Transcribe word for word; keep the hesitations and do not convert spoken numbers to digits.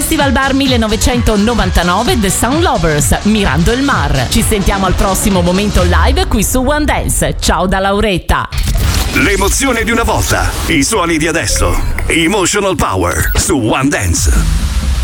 Festival Bar millenovecentonovantanove The Sound Lovers, Mirando il Mar. Ci sentiamo al prossimo momento live qui su One Dance. Ciao da Lauretta. L'emozione di una volta, i suoni di adesso. Emotional Power su One Dance.